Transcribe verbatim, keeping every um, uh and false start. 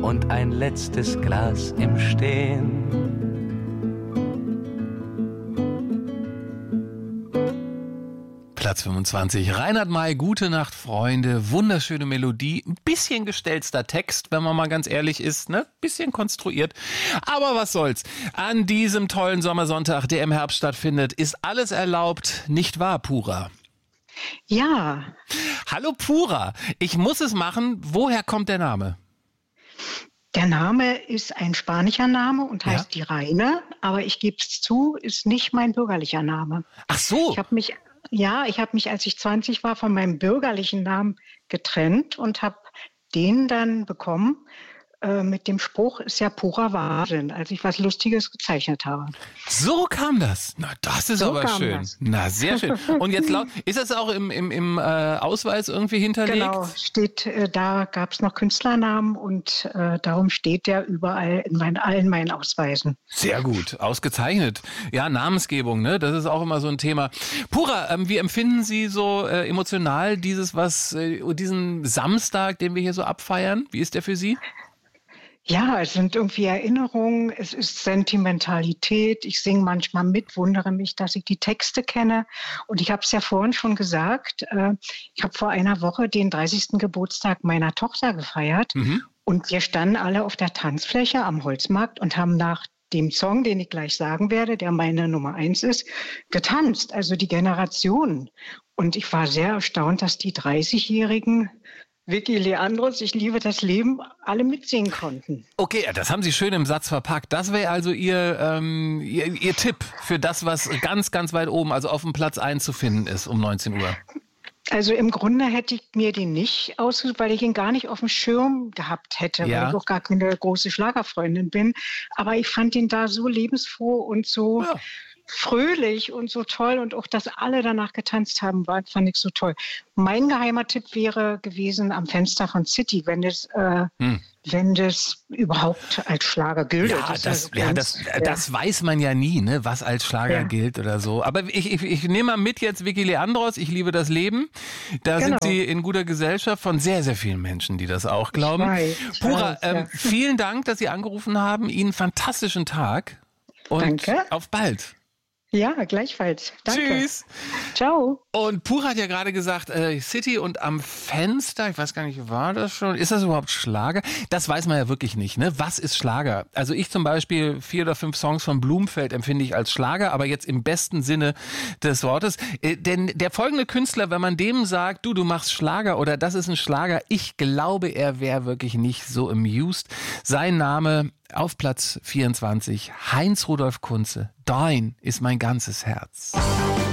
und ein letztes Glas im Stehen. Platz fünfundzwanzig. Reinhard May, Gute Nacht, Freunde. Wunderschöne Melodie. Ein bisschen gestelzter Text, wenn man mal ganz ehrlich ist, ne? Bisschen konstruiert. Aber was soll's. An diesem tollen Sommersonntag, der im Herbst stattfindet, ist alles erlaubt, nicht wahr, Pura? Ja. Hallo Pura. Ich muss es machen. Woher kommt der Name? Der Name ist ein spanischer Name und heißt Ja? die Reine, aber ich gebe es zu, ist nicht mein bürgerlicher Name. Ach so. Ich habe mich, ja, ich habe mich, als ich zwanzig war, von meinem bürgerlichen Namen getrennt und habe den dann bekommen äh, mit dem Spruch, ist ja purer Wahnsinn, als ich was Lustiges gezeichnet habe. So kam das. Na, das ist So aber kam schön. das. Na, sehr schön. Und jetzt laut, ist das auch im, im, im äh, Ausweis irgendwie hinterlegt? Genau, steht, äh, da gab es noch Künstlernamen und äh, darum steht der überall in meinen, allen meinen Ausweisen. Sehr gut, ausgezeichnet. Ja, Namensgebung, ne? Das ist auch immer so ein Thema. Pura, ähm, wie empfinden Sie so äh, emotional dieses, was, äh, diesen Samstag, den wir hier so abfeiern? Wie ist der für Sie? Ja, es sind irgendwie Erinnerungen, es ist Sentimentalität. Ich singe manchmal mit, wundere mich, dass ich die Texte kenne. Und ich habe es ja vorhin schon gesagt, äh, ich habe vor einer Woche den dreißigsten Geburtstag meiner Tochter gefeiert. Mhm. Und wir standen alle auf der Tanzfläche am Holzmarkt und haben nach dem Song, den ich gleich sagen werde, der meine Nummer eins ist, getanzt. Also die Generationen. Und ich war sehr erstaunt, dass die dreißigjährigen Vicky Leandros, ich liebe das Leben, alle mitsingen konnten. Okay, das haben Sie schön im Satz verpackt. Das wäre also Ihr, ähm, Ihr, Ihr Tipp für das, was ganz, ganz weit oben, also auf dem Platz eins zu finden ist um neunzehn Uhr. Also im Grunde hätte ich mir den nicht ausgesucht, weil ich ihn gar nicht auf dem Schirm gehabt hätte, Ja. weil ich auch gar keine große Schlagerfreundin bin. Aber ich fand ihn da so lebensfroh und so Ja. fröhlich und so toll. Und auch, dass alle danach getanzt haben, war, fand ich so toll. Mein geheimer Tipp wäre gewesen am Fenster von City, wenn das, äh, Hm. wenn das überhaupt als Schlager gilt. Ja, ist das, also ja ganz- das, das weiß man ja nie, ne, was als Schlager Ja. gilt oder so. Aber ich, ich, ich nehme mal mit jetzt Vicky Leandros, ich liebe das Leben. Da Genau. sind Sie in guter Gesellschaft von sehr, sehr vielen Menschen, die das auch glauben. weiß, ich Pura, weiß, ähm, ja. vielen Dank, dass Sie angerufen haben. Ihnen fantastischen Tag. Und Danke. auf bald. Ja, gleichfalls. Danke. Tschüss. Ciao. Und Pura hat ja gerade gesagt, äh, City und am Fenster, ich weiß gar nicht, war das schon? Ist das überhaupt Schlager? Das weiß man ja wirklich nicht, ne? Was ist Schlager? Also ich zum Beispiel, vier oder fünf Songs von Blumfeld empfinde ich als Schlager, aber jetzt im besten Sinne des Wortes. Äh, denn der folgende Künstler, wenn man dem sagt, du, du machst Schlager oder das ist ein Schlager, ich glaube, er wäre wirklich nicht so amused. Sein Name auf Platz vierundzwanzig, Heinz Rudolf Kunze. Dein ist mein ganzes Herz.